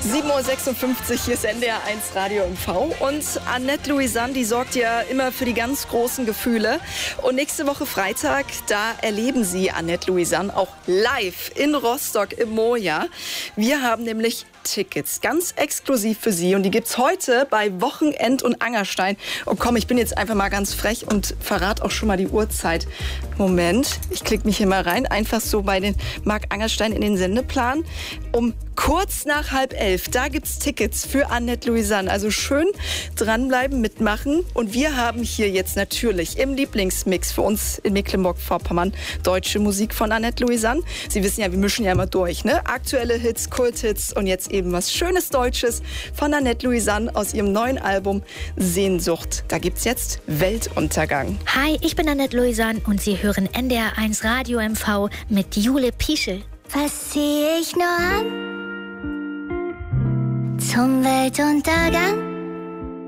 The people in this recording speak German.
7:56 Uhr, hier ist NDR1 Radio MV. Und Annette Louisanne, die sorgt ja immer für die ganz großen Gefühle. Und nächste Woche Freitag, da erleben Sie Annette Louisanne auch live in Rostock im Moja. Wir haben nämlich Tickets, ganz exklusiv für Sie. Und die gibt's heute bei Wochenend und Angerstein. Und komm, ich bin jetzt einfach mal ganz frech und verrate auch schon mal die Uhrzeit. Moment, ich klicke mich hier mal rein. Einfach so bei den Marc Angerstein in den Sendeplan. Um kurz nach 10:30, da gibt's Tickets für Annette Louisanne. Also schön dranbleiben, mitmachen. Und wir haben hier jetzt natürlich im Lieblingsmix für uns in Mecklenburg-Vorpommern deutsche Musik von Annette Louisanne. Sie wissen ja, wir mischen ja immer durch, ne? Aktuelle Hits, Kulthits und jetzt eben was Schönes Deutsches von Annette Louisanne aus ihrem neuen Album Sehnsucht. Da gibt's jetzt Weltuntergang. Hi, ich bin Annette Louisanne und Sie hören NDR1 Radio MV mit Jule Pieschel. Was zieh ich nur an zum Weltuntergang?